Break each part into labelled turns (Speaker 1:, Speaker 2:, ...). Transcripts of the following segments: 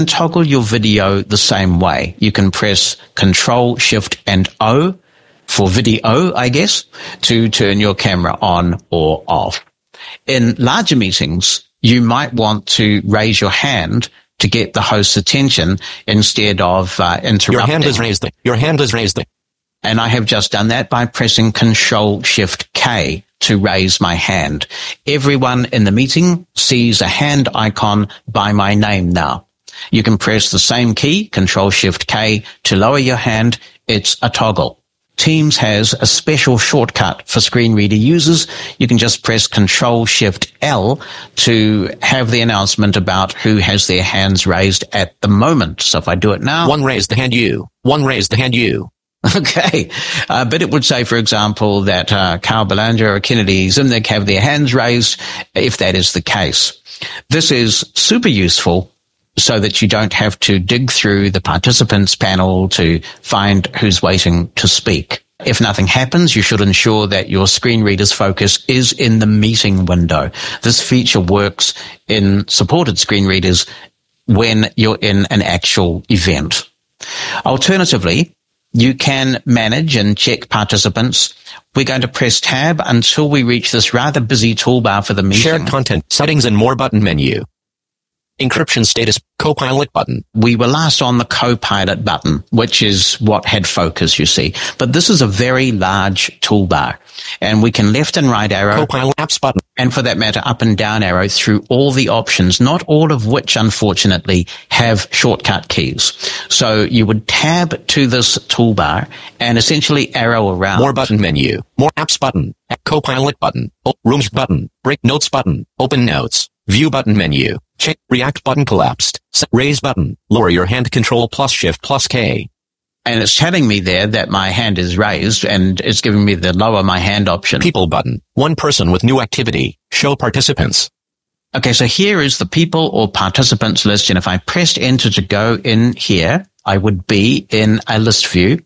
Speaker 1: toggle your video the same way. You can press Control, Shift, and O for video, I guess, to turn your camera on or off. In larger meetings, you might want to raise your hand to get the host's attention instead of interrupting.
Speaker 2: Your hand is raised. Your hand is raised.
Speaker 1: And I have just done that by pressing Control, Shift, K to raise my hand. Everyone in the meeting sees a hand icon by my name now. You can press the same key, Control, Shift, K, to lower your hand. It's a toggle. Teams has a special shortcut for screen reader users. You can just press Control, Shift, L to have the announcement about who has their hands raised at the moment. So if I do it now.
Speaker 2: One raised hand you. One raised hand you.
Speaker 1: Okay. But it would say, for example, that Carl Belanger or Kennedy Zimnick have their hands raised if that is the case. This is super useful so that you don't have to dig through the participants panel to find who's waiting to speak. If nothing happens, you should ensure that your screen reader's focus is in the meeting window. This feature works in supported screen readers when you're in an actual event. Alternatively, you can manage and check participants. We're going to press Tab until we reach this rather busy toolbar for the meeting.
Speaker 2: Shared content, settings and more button menu. Encryption status, Copilot button.
Speaker 1: We were last on the Copilot button, which is what had focus, you see. But this is a very large toolbar, and we can left and right arrow.
Speaker 2: Copilot apps button.
Speaker 1: And for that matter, up and down arrow through all the options, not all of which, unfortunately, have shortcut keys. So you would tab to this toolbar and essentially arrow around.
Speaker 2: More button menu. More apps button. Copilot button. Rooms button. Break notes button. Open notes. View button menu. Check react button collapsed. Raise button. Lower your hand Control plus Shift plus K.
Speaker 1: And it's telling me there that my hand is raised, and it's giving me the lower my hand option.
Speaker 2: People button. One person with new activity. Show participants.
Speaker 1: Okay, so here is the people or participants list, and if I pressed enter to go in here, I would be in a list view,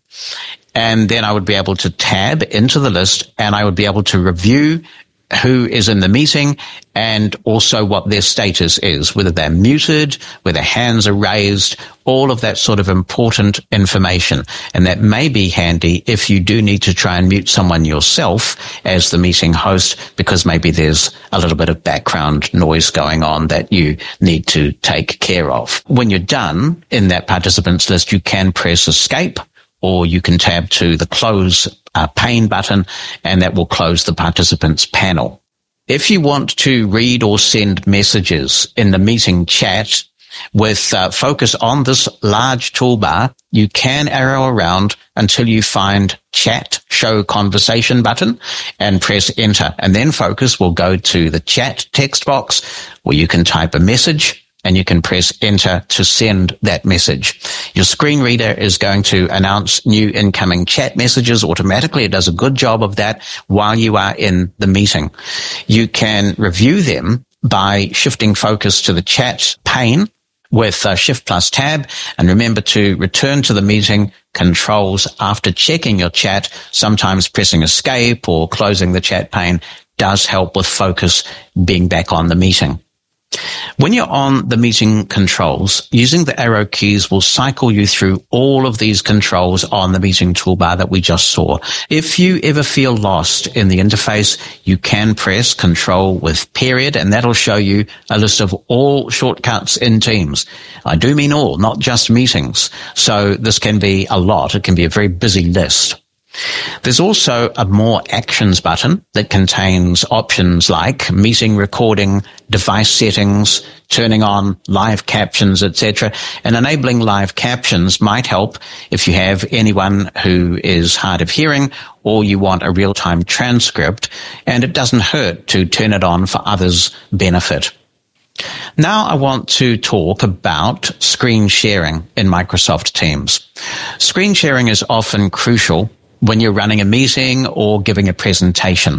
Speaker 1: and then I would be able to tab into the list, and I would be able to review who is in the meeting and also what their status is, whether they're muted, whether hands are raised, all of that sort of important information. And that may be handy if you do need to try and mute someone yourself as the meeting host, because maybe there's a little bit of background noise going on that you need to take care of. When you're done in that participants list, you can press escape, or you can tab to the close pane button, and that will close the participants panel. If you want to read or send messages in the meeting chat with focus on this large toolbar, you can arrow around until you find Chat Show Conversation button and press enter, and then focus will go to the chat text box where you can type a message, and you can press enter to send that message. Your screen reader is going to announce new incoming chat messages automatically. It does a good job of that while you are in the meeting. You can review them by shifting focus to the chat pane with Shift plus Tab, and remember to return to the meeting controls after checking your chat. Sometimes pressing escape or closing the chat pane does help with focus being back on the meeting. When you're on the meeting controls, using the arrow keys will cycle you through all of these controls on the meeting toolbar that we just saw. If you ever feel lost in the interface, you can press Control with period, and that'll show you a list of all shortcuts in Teams. I do mean all, not just meetings. So this can be a lot. It can be a very busy list. There's also a More Actions button that contains options like meeting recording, device settings, turning on live captions, etc. And enabling live captions might help if you have anyone who is hard of hearing or you want a real-time transcript, and it doesn't hurt to turn it on for others' benefit. Now I want to talk about screen sharing in Microsoft Teams. Screen sharing is often crucial when you're running a meeting or giving a presentation.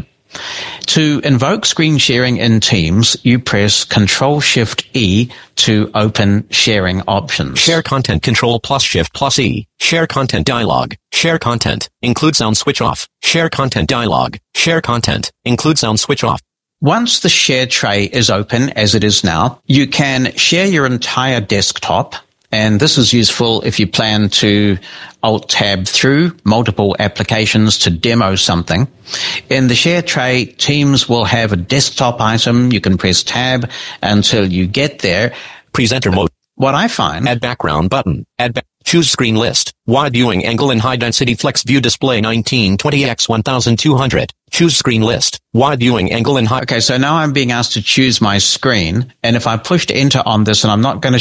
Speaker 1: To invoke screen sharing in Teams, you press Control-Shift-E to open sharing options.
Speaker 2: Share content, Control plus Shift plus E. Share content dialog. Share content. Include sound switch off. Share content dialog. Share content. Include sound switch off.
Speaker 1: Once the share tray is open, as it is now, you can share your entire desktop And this is useful if you plan to Alt-Tab through multiple applications to demo something. In the share tray, Teams will have a desktop item. You can press Tab until you get there.
Speaker 2: Presenter mode.
Speaker 1: What I find...
Speaker 2: Add background button. Choose screen list. Wide viewing angle and high density flex view display 1920x 1200. Choose screen list. Wide viewing angle and high...
Speaker 1: Okay, so now I'm being asked to choose my screen, and if I pushed enter on this, and I'm not going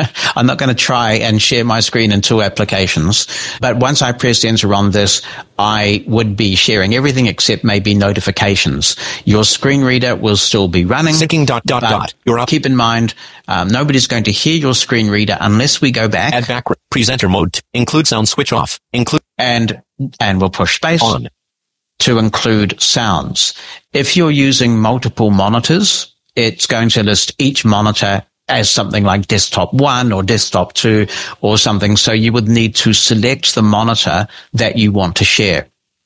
Speaker 1: to try and share my screen in two applications, but once I pressed enter on this, I would be sharing everything except maybe notifications. Your screen reader will still be running.
Speaker 2: Syncing ... You're up.
Speaker 1: Keep in mind, nobody's going to hear your screen reader unless we go back.
Speaker 2: Add background. Presenter mode. Include sound switch off.
Speaker 1: And we'll push space.
Speaker 2: On.
Speaker 1: To include sounds. If you're using multiple monitors, it's going to list each monitor as something like desktop 1 or desktop 2 or something. So you would need to select the monitor that you want to share.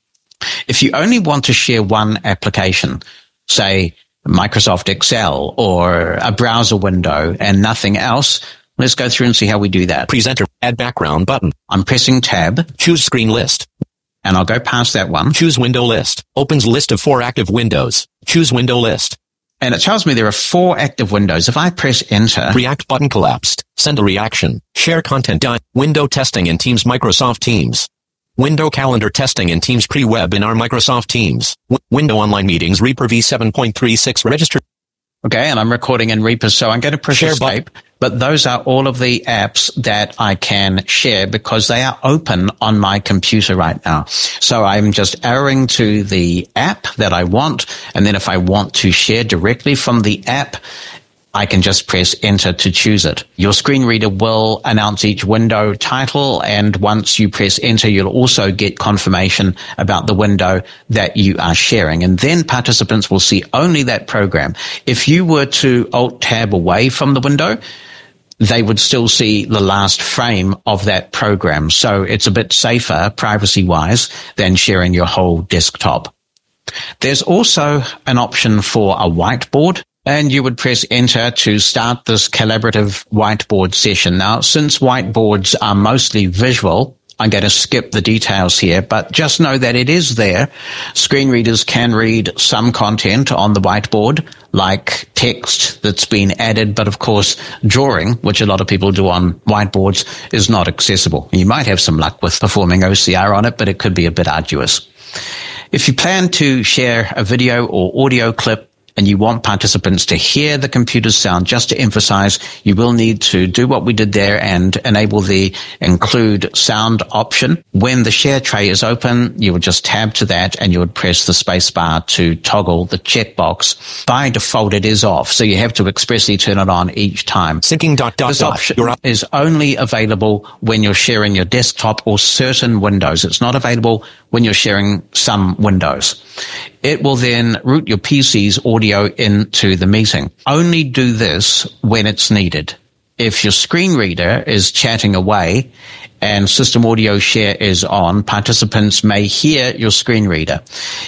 Speaker 1: If you only want to share one application, say Microsoft Excel or a browser window and nothing else, let's go through and see how we do that.
Speaker 2: Presenter. Add background button.
Speaker 1: I'm pressing Tab.
Speaker 2: Choose screen list.
Speaker 1: And I'll go past that one.
Speaker 2: Choose window list. Opens list of 4 active windows. Choose window list.
Speaker 1: And it tells me there are 4 active windows. If I press enter...
Speaker 2: React button collapsed. Send a reaction. Share content. Window testing in Teams Microsoft Teams. Window calendar testing in Teams pre-web in our Microsoft Teams. Window online meetings Reaper v7.36 register.
Speaker 1: Okay, and I'm recording in Reaper, so I'm going to push escape. But those are all of the apps that I can share because they are open on my computer right now. So I'm just arrowing to the app that I want. And then if I want to share directly from the app, I can just press enter to choose it. Your screen reader will announce each window title, and once you press enter, you'll also get confirmation about the window that you are sharing. And then participants will see only that program. If you were to Alt-Tab away from the window, they would still see the last frame of that program. So it's a bit safer, privacy-wise, than sharing your whole desktop. There's also an option for a whiteboard. And you would press enter to start this collaborative whiteboard session. Now, since whiteboards are mostly visual, I'm going to skip the details here, but just know that it is there. Screen readers can read some content on the whiteboard, like text that's been added, but of course, drawing, which a lot of people do on whiteboards, is not accessible. You might have some luck with performing OCR on it, but it could be a bit arduous. If you plan to share a video or audio clip, and you want participants to hear the computer's sound, just to emphasize, you will need to do what we did there and enable the include sound option. When the share tray is open, you would just tab to that and you would press the space bar to toggle the checkbox. By default, it is off, so you have to expressly turn it on each time.
Speaker 2: Syncing ...
Speaker 1: This option is only available when you're sharing your desktop or certain windows. It's not available when you're sharing some windows. It will then route your PC's audio into the meeting. Only do this when it's needed. If your screen reader is chatting away and system audio share is on, participants may hear your screen reader.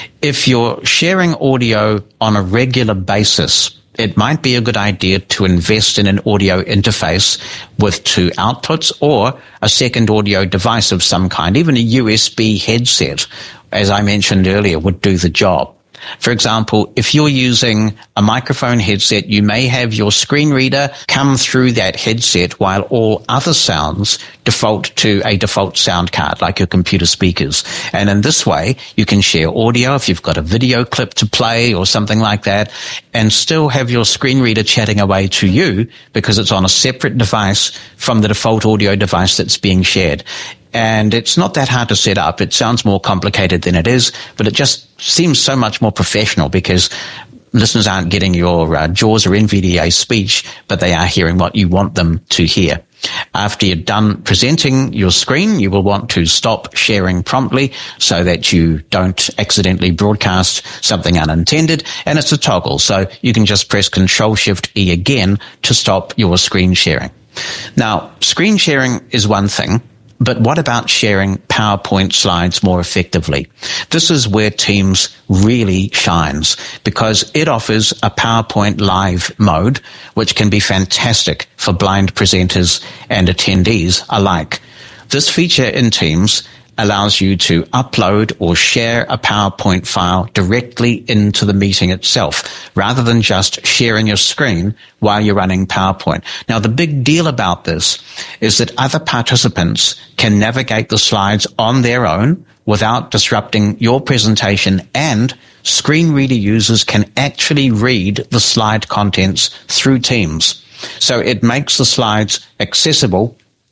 Speaker 1: If you're sharing audio on a regular basis, it might be a good idea to invest in an audio interface with 2 outputs or a second audio device of some kind. Even a USB headset, as I mentioned earlier, would do the job. For example, if you're using a microphone headset, you may have your screen reader come through that headset while all other sounds default to a default sound card, like your computer speakers. And in this way, you can share audio if you've got a video clip to play or something like that, and still have your screen reader chatting away to you because it's on a separate device from the default audio device that's being shared. And it's not that hard to set up. It sounds more complicated than it is, but it just seems so much more professional because listeners aren't getting your JAWS or NVDA speech, but they are hearing what you want them to hear. After you're done presenting your screen, you will want to stop sharing promptly so that you don't accidentally broadcast something unintended. And it's a toggle, so you can just press Control-Shift-E again to stop your screen sharing. Now, screen sharing is one thing. But what about sharing PowerPoint slides more effectively? This is where Teams really shines because it offers a PowerPoint live mode, which can be fantastic for blind presenters and attendees alike. This feature in Teams allows you to upload or share a PowerPoint file directly into the meeting itself, rather than just sharing your screen while you're running PowerPoint. Now, the big deal about this is that other participants can navigate the slides on their own without disrupting your presentation, and screen reader users can actually read the slide contents through Teams. So it makes the slides accessible,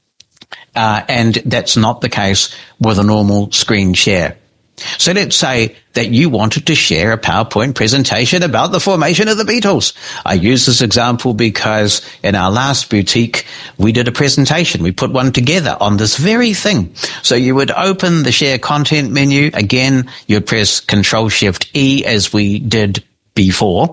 Speaker 1: and that's not the case with a normal screen share. So let's say that you wanted to share a PowerPoint presentation about the formation of the Beatles. I use this example because in our last boutique, we did a presentation. We put one together on this very thing. So you would open the share content menu. Again, you'd press Control-Shift-E as we did before,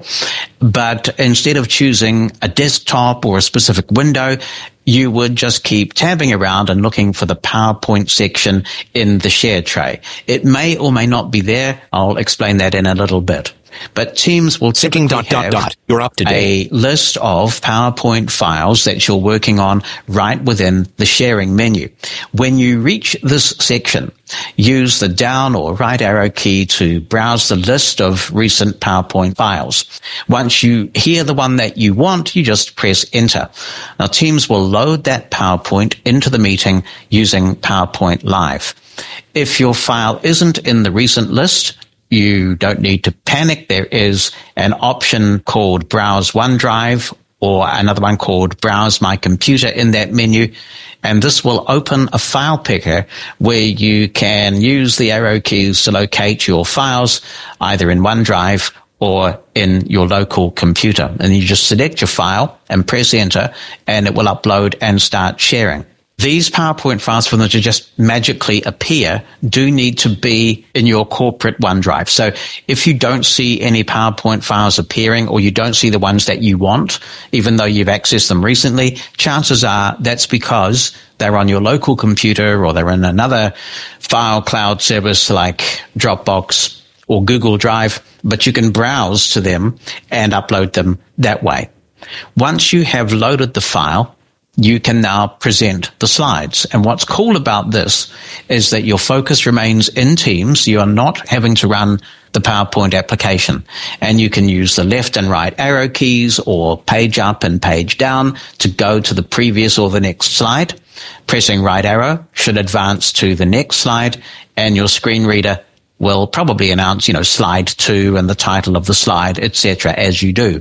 Speaker 1: but instead of choosing a desktop or a specific window, you would just keep tabbing around and looking for the PowerPoint section in the share tray. It may or may not be there. I'll explain that in a little bit. But Teams will typically have
Speaker 2: You're up to date.
Speaker 1: a list of PowerPoint files that you're working on right within the sharing menu. When you reach this section, use the down or right arrow key to browse the list of recent PowerPoint files. Once you hear the one that you want, you just press enter. Now, Teams will load that PowerPoint into the meeting using PowerPoint Live. If your file isn't in the recent list, you don't need to panic. There is an option called Browse OneDrive or another one called Browse My Computer in that menu. And this will open a file picker where you can use the arrow keys to locate your files either in OneDrive or in your local computer. And you just select your file and press enter, and it will upload and start sharing. These PowerPoint files, for them to just magically appear, do need to be in your corporate OneDrive. So if you don't see any PowerPoint files appearing, or you don't see the ones that you want, even though you've accessed them recently, chances are that's because they're on your local computer or they're in another file cloud service like Dropbox or Google Drive, but you can browse to them and upload them that way. Once you have loaded the file, you can now present the slides. And what's cool about this is that your focus remains in Teams. You are not having to run the PowerPoint application. And you can use the left and right arrow keys or page up and page down to go to the previous or the next slide. Pressing right arrow should advance to the next slide, and your screen reader will probably announce, slide 2 and the title of the slide, etc. as you do.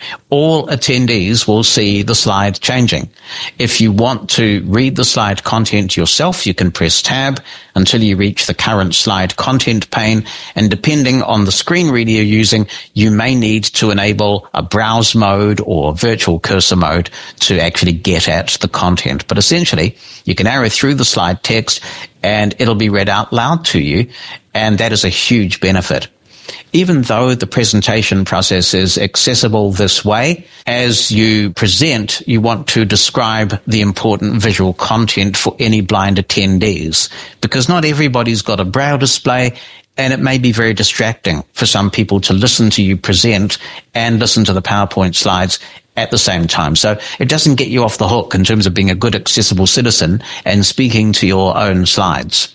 Speaker 1: All attendees will see the slide changing. If you want to read the slide content yourself, you can press tab until you reach the current slide content pane, and depending on the screen reader you're using, you may need to enable a browse mode or virtual cursor mode to actually get at the content. But essentially, you can arrow through the slide text and it'll be read out loud to you, and that is a huge benefit. Even though the presentation process is accessible this way, as you present, you want to describe the important visual content for any blind attendees, because not everybody's got a braille display, and it may be very distracting for some people to listen to you present and listen to the PowerPoint slides at the same time. So it doesn't get you off the hook in terms of being a good accessible citizen and speaking to your own slides.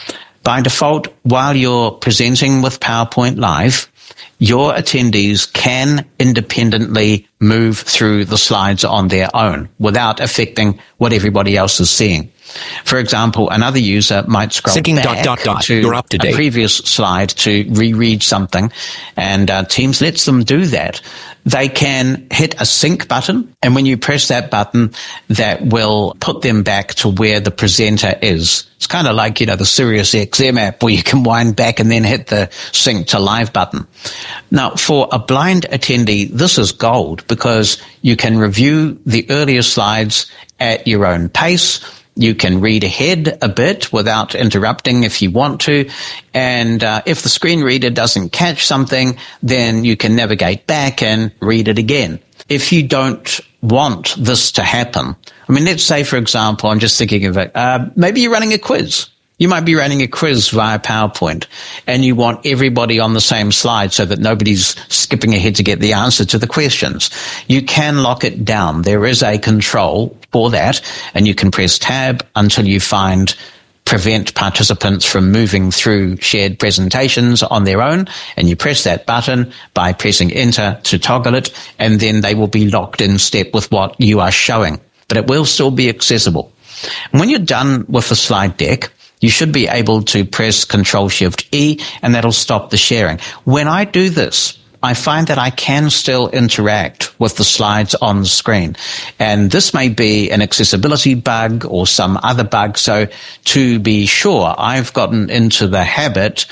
Speaker 1: By default, while you're presenting with PowerPoint Live, your attendees can independently move through the slides on their own without affecting what everybody else is seeing. For example, another user might scroll back to
Speaker 2: You're up to date.
Speaker 1: a previous slide to reread something, and Teams lets them do that. They can hit a sync button, and when you press that button, that will put them back to where the presenter is. It's kind of like, the Sirius XM app where you can wind back and then hit the sync to live button. Now, for a blind attendee, this is gold because you can review the earlier slides at your own pace. You can read ahead a bit without interrupting if you want to. And if the screen reader doesn't catch something, then you can navigate back and read it again. if you don't want this to happen, I mean, let's say, for example, I'm just thinking of it, maybe you're running a quiz. You might be running a quiz via PowerPoint and you want everybody on the same slide so that nobody's skipping ahead to get the answer to the questions. You can lock it down. There is a control for that, and you can press tab until you find prevent participants from moving through shared presentations on their own, and you press that button by pressing enter to toggle it, and then they will be locked in step with what you are showing. But it will still be accessible. And when you're done with the slide deck, you should be able to press Control-Shift-E, and that'll stop the sharing. When I do this, I find that I can still interact with the slides on the screen. And this may be an accessibility bug or some other bug. So to be sure, I've gotten into the habit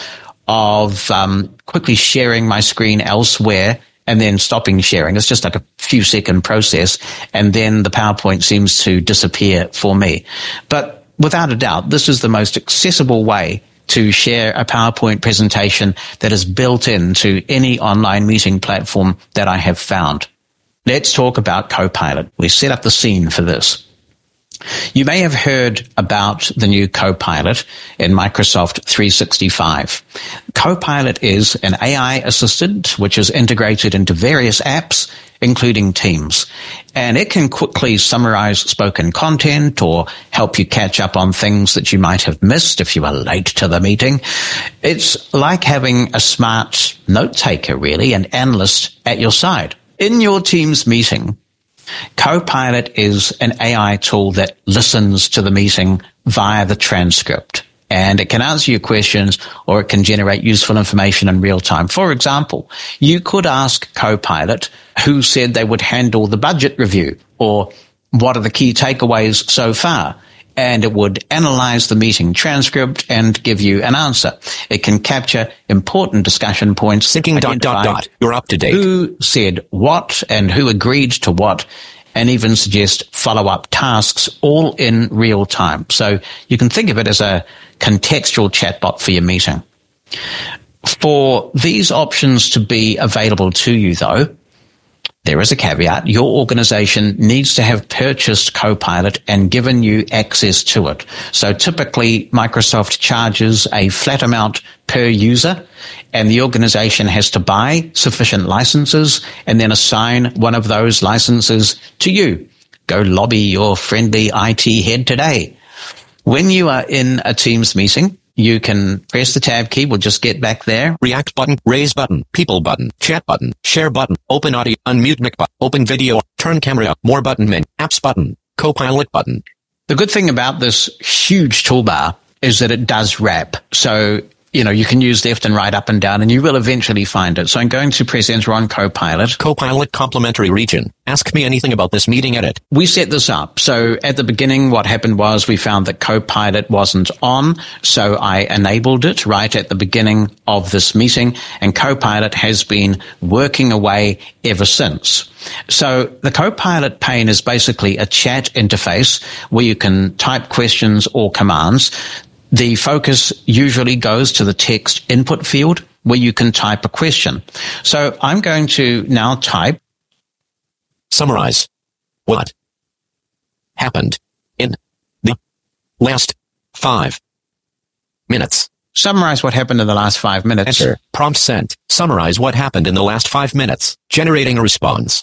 Speaker 1: of quickly sharing my screen elsewhere and then stopping sharing. It's just like a few second process, and then the PowerPoint seems to disappear for me. But without a doubt, this is the most accessible way to share a PowerPoint presentation that is built into any online meeting platform that I have found. Let's talk about Copilot. We set up the scene for this. You may have heard about the new Copilot in Microsoft 365. Copilot is an AI assistant which is integrated into various apps, including Teams. And it can quickly summarize spoken content or help you catch up on things that you might have missed if you were late to the meeting. It's like having a smart note taker, really, an analyst at your side. In your Teams meeting, Copilot is an AI tool that listens to the meeting via the transcript, and it can answer your questions or it can generate useful information in real time. For example, you could ask Copilot who said they would handle the budget review, or what are the key takeaways so far, and it would analyze the meeting transcript and give you an answer. It can capture important discussion points.
Speaker 2: Thinking ... You're up to date.
Speaker 1: Who said what and who agreed to what, and even suggest follow-up tasks, all in real time. So you can think of it as a contextual chatbot for your meeting. For these options to be available to you, though, there is a caveat. Your organization needs to have purchased Copilot and given you access to it. So typically, Microsoft charges a flat amount per user, and the organization has to buy sufficient licenses and then assign one of those licenses to you. Go lobby your friendly IT head today. When you are in a Teams meeting, you can press the tab key. We'll just get back there.
Speaker 2: React button, raise button, people button, chat button, share button, open audio, unmute mic button, open video, turn camera, more button menu, apps button, Copilot button.
Speaker 1: The good thing about this huge toolbar is that it does wrap. So, you can use left and right, up and down, and you will eventually find it. So I'm going to press enter on Copilot.
Speaker 2: Copilot complementary region. Ask me anything about this meeting edit.
Speaker 1: We set this up. So at the beginning, what happened was we found that Copilot wasn't on. So I enabled it right at the beginning of this meeting, and Copilot has been working away ever since. So the Copilot pane is basically a chat interface where you can type questions or commands. The focus usually goes to the text input field where you can type a question. So I'm going to now type.
Speaker 2: Summarize what happened in the last 5 minutes.
Speaker 1: Summarize what happened in the last 5 minutes.
Speaker 2: Enter. Prompt sent. Summarize what happened in the last 5 minutes. Generating a response.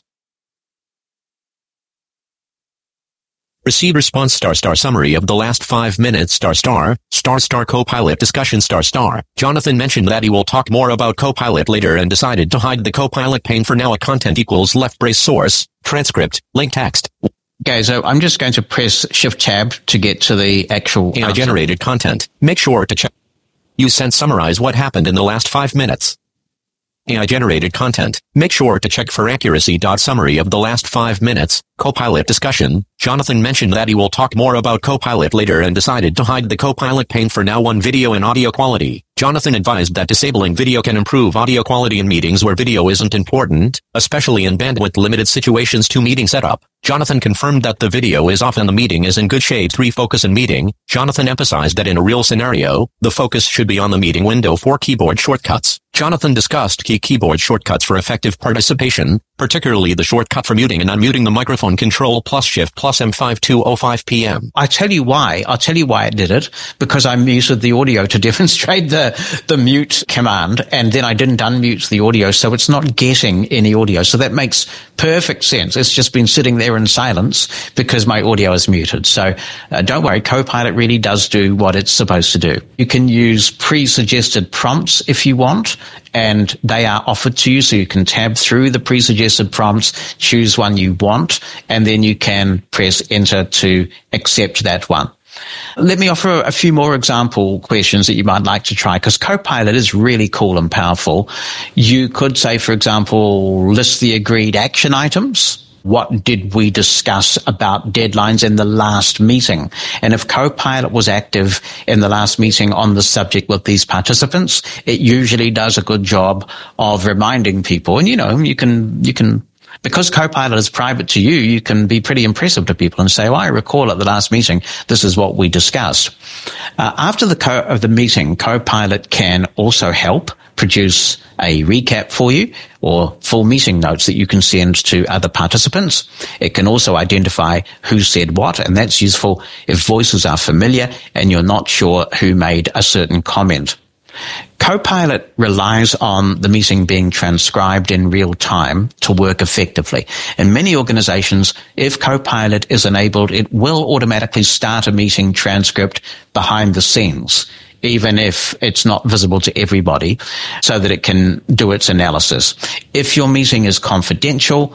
Speaker 2: Receive response ** summary of the last 5 minutes ** Copilot discussion ** Jonathan mentioned that he will talk more about Copilot later and decided to hide the Copilot pane for now. A content equals left brace source, transcript, link text.
Speaker 1: Okay, so I'm just going to press Shift Tab to get to the actual
Speaker 2: AI generated content. Make sure to check. You sent summarize what happened in the last 5 minutes. AI generated content. Make sure to check for accuracy. Summary of the last 5 minutes. Copilot discussion. Jonathan mentioned that he will talk more about Copilot later and decided to hide the Copilot pane for now. 1. Video and audio quality. Jonathan advised that disabling video can improve audio quality in meetings where video isn't important, especially in bandwidth-limited situations. 2. Meeting setup. Jonathan confirmed that the video is off and the meeting is in good shape. 3. Focus in meeting. Jonathan emphasized that in a real scenario, the focus should be on the meeting window. 4. Keyboard shortcuts. Jonathan discussed key keyboard shortcuts for effective participation, particularly the shortcut for muting and unmuting the microphone, Control plus Shift plus M5205 PM.
Speaker 1: I'll tell you why I did it, because I muted the audio to demonstrate the mute command, and then I didn't unmute the audio, so it's not getting any audio. So that makes perfect sense. It's just been sitting there in silence because my audio is muted. So don't worry, Copilot really does do what it's supposed to do. You can use pre-suggested prompts if you want, and they are offered to you, so you can tab through the pre-suggested prompts, choose one you want, and then you can press enter to accept that one. Let me offer a few more example questions that you might like to try, because Copilot is really cool and powerful. You could say, for example, list the agreed action items. What did we discuss about deadlines in the last meeting? And if Copilot was active in the last meeting on the subject with these participants, it usually does a good job of reminding people. And, you can, because Copilot is private to you, you can be pretty impressive to people and say, well, I recall at the last meeting, this is what we discussed. After the meeting, Copilot can also help produce a recap for you or full meeting notes that you can send to other participants. It can also identify who said what, and that's useful if voices are familiar and you're not sure who made a certain comment. Copilot relies on the meeting being transcribed in real time to work effectively. In many organizations, if Copilot is enabled, it will automatically start a meeting transcript behind the scenes, even if it's not visible to everybody, so that it can do its analysis. If your meeting is confidential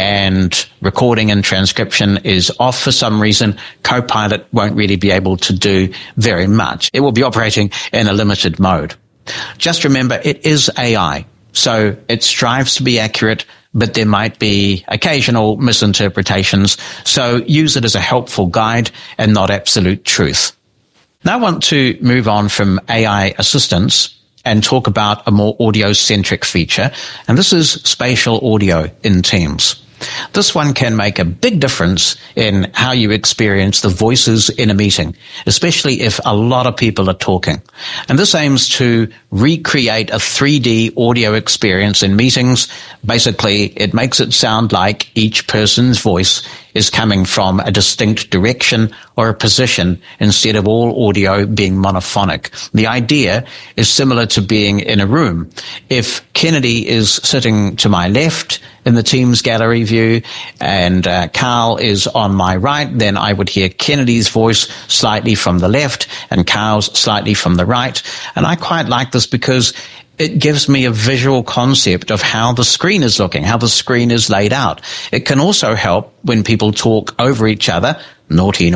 Speaker 1: and recording and transcription is off for some reason, Copilot won't really be able to do very much. It will be operating in a limited mode. Just remember, it is AI, so it strives to be accurate, but there might be occasional misinterpretations, so use it as a helpful guide and not absolute truth. Now I want to move on from AI assistants and talk about a more audio-centric feature, and this is spatial audio in Teams. This one can make a big difference in how you experience the voices in a meeting, especially if a lot of people are talking. And this aims to recreate a 3D audio experience in meetings. Basically, it makes it sound like each person's voice is coming from a distinct direction or a position instead of all audio being monophonic. The idea is similar to being in a room. If Kennedy is sitting to my left in the Teams gallery view and Carl is on my right, then I would hear Kennedy's voice slightly from the left and Carl's slightly from the right. And I quite like this because it gives me a visual concept of how the screen is looking, how the screen is laid out. It can also help when people talk over each other. Naughty.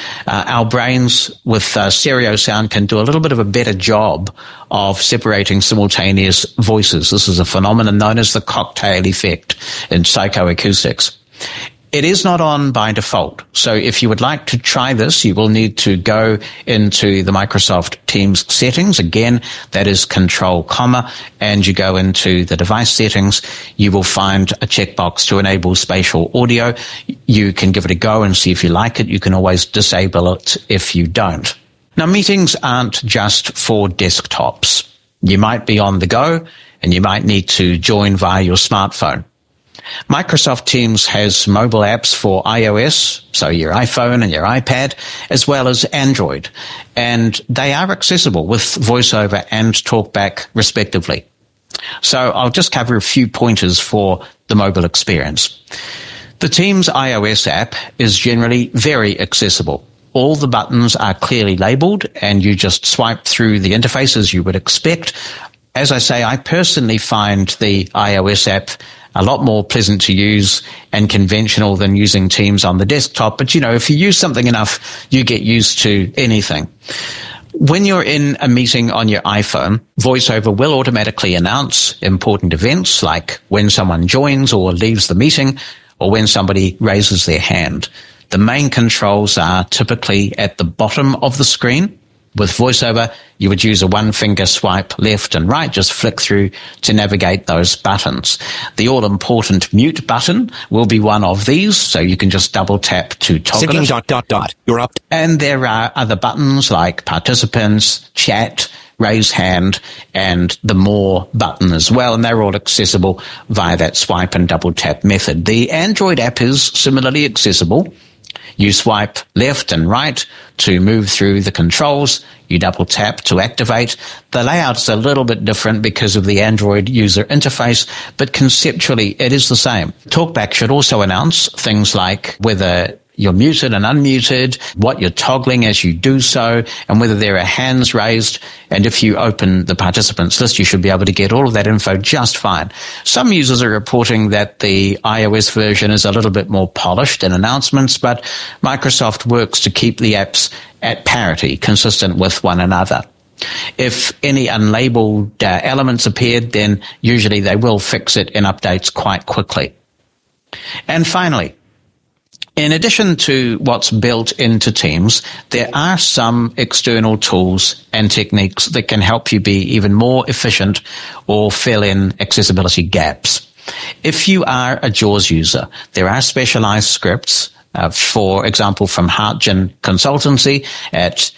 Speaker 1: Our brains with stereo sound can do a little bit of a better job of separating simultaneous voices. This is a phenomenon known as the cocktail effect in psychoacoustics. It is not on by default. So if you would like to try this, you will need to go into the Microsoft Teams settings. Again, that is Control, and you go into the device settings. You will find a checkbox to enable spatial audio. You can give it a go and see if you like it. You can always disable it if you don't. Now, meetings aren't just for desktops. You might be on the go and you might need to join via your smartphone. Microsoft Teams has mobile apps for iOS, so your iPhone and your iPad, as well as Android, and they are accessible with VoiceOver and TalkBack respectively. So I'll just cover a few pointers for the mobile experience. The Teams iOS app is generally very accessible. All the buttons are clearly labeled and you just swipe through the interface as you would expect. As I say, I personally find the iOS app a lot more pleasant to use and conventional than using Teams on the desktop. But, if you use something enough, you get used to anything. When you're in a meeting on your iPhone, VoiceOver will automatically announce important events like when someone joins or leaves the meeting or when somebody raises their hand. The main controls are typically at the bottom of the screen. With VoiceOver, you would use a one-finger swipe left and right, just flick through to navigate those buttons. The all-important mute button will be one of these, so you can just double-tap to toggle it.
Speaker 2: You're up.
Speaker 1: And there are other buttons like participants, chat, raise hand, and the more button as well, and they're all accessible via that swipe and double tap method. The Android app is similarly accessible. You swipe left and right to move through the controls. You double tap to activate. The layout's a little bit different because of the Android user interface, but conceptually it is the same. TalkBack should also announce things like whether you're muted and unmuted, what you're toggling as you do so, and whether there are hands raised. And if you open the participants list, you should be able to get all of that info just fine. Some users are reporting that the iOS version is a little bit more polished in announcements, but Microsoft works to keep the apps at parity, consistent with one another. If any unlabeled elements appeared, then usually they will fix it in updates quite quickly. And finally, in addition to what's built into Teams, there are some external tools and techniques that can help you be even more efficient or fill in accessibility gaps. If you are a JAWS user, there are specialized scripts, for example, from Hartgen Consultancy at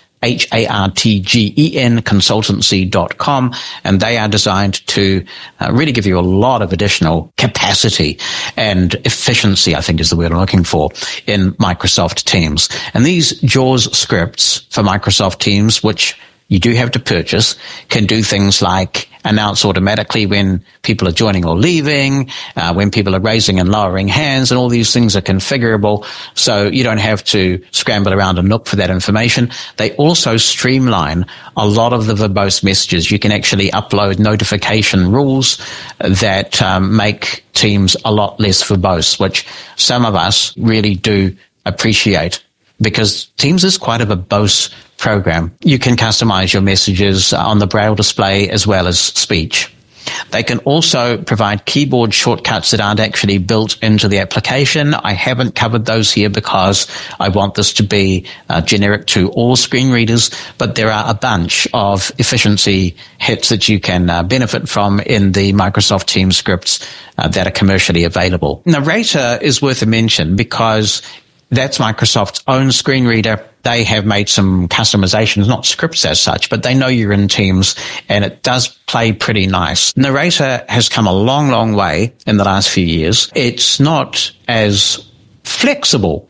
Speaker 1: HARTGEN consultancy.com, and they are designed to really give you a lot of additional capacity and efficiency, I think is the word I'm looking for, in Microsoft Teams. And these JAWS scripts for Microsoft Teams, which you do have to purchase, can do things like announce automatically when people are joining or leaving, when people are raising and lowering hands, and all these things are configurable, so you don't have to scramble around and look for that information. They also streamline a lot of the verbose messages. You can actually upload notification rules that make Teams a lot less verbose, which some of us really do appreciate, because Teams is quite a verbose program. You can customize your messages on the Braille display as well as speech. They can also provide keyboard shortcuts that aren't actually built into the application. I haven't covered those here because I want this to be generic to all screen readers, but there are a bunch of efficiency hits that you can benefit from in the Microsoft Teams scripts that are commercially available. Narrator is worth a mention because that's Microsoft's own screen reader. They have made some customizations, not scripts as such, but they know you're in Teams, and it does play pretty nice. Narrator has come a long, long way in the last few years. It's not as flexible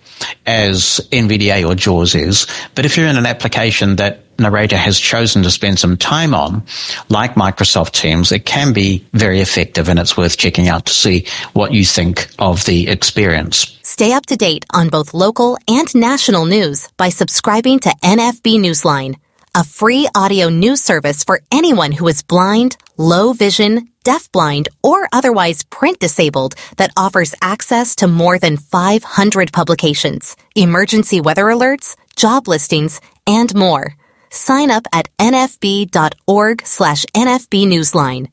Speaker 1: as NVDA or JAWS is, but if you're in an application that Narrator has chosen to spend some time on, like Microsoft Teams, it can be very effective, and it's worth checking out to see what you think of the experience.
Speaker 3: Stay up to date on both local and national news by subscribing to NFB Newsline, a free audio news service for anyone who is blind, low vision, deafblind, or otherwise print disabled that offers access to more than 500 publications, emergency weather alerts, job listings, and more. Sign up at nfb.org/NFB Newsline.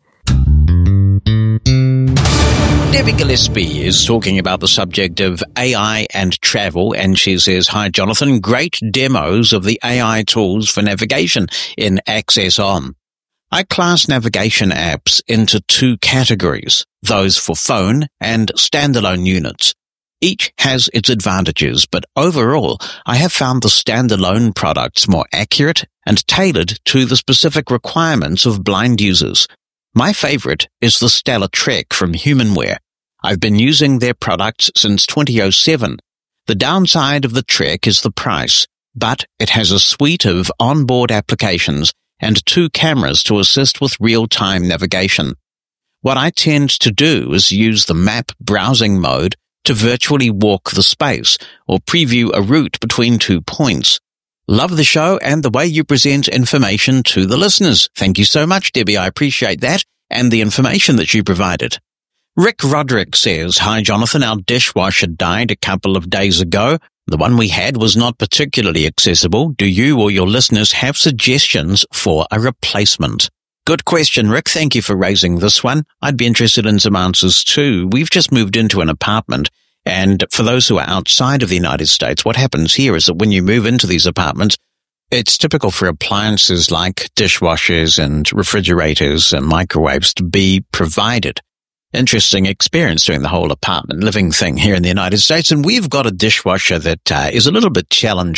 Speaker 1: Debbie Gillespie is talking about the subject of AI and travel, and she says, "Hi, Jonathan. Great demos of the AI tools for navigation in Access On. I class navigation apps into two categories, those for phone and standalone units. Each has its advantages, but overall, I have found the standalone products more accurate and tailored to the specific requirements of blind users. My favorite is the Stellar Trek from Humanware. I've been using their products since 2007. The downside of the Trek is the price, but it has a suite of onboard applications and 2 cameras to assist with real-time navigation. What I tend to do is use the map browsing mode to virtually walk the space or preview a route between 2 points. Love the show and the way you present information to the listeners. Thank you so much, Debbie. I appreciate that and the information that you provided." Rick Roderick says, "Hi, Jonathan. Our dishwasher died a couple of days ago. The one we had was not particularly accessible. Do you or your listeners have suggestions for a replacement?" Good question, Rick. Thank you for raising this one. I'd be interested in some answers too. We've just moved into an apartment, and for those who are outside of the United States, what happens here is that when you move into these apartments, it's typical for appliances like dishwashers and refrigerators and microwaves to be provided. Interesting experience doing the whole apartment living thing here in the United States, and we've got a dishwasher that is a little bit challenging